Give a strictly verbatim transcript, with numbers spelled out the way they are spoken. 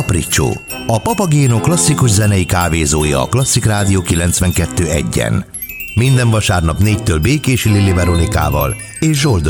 Capriccio, a Papagéno klasszikus zenei kávézója a Klasszik Rádió kilencvenkettő egyen. Minden vasárnap négytől Békési Lili Veronikával és Zsolt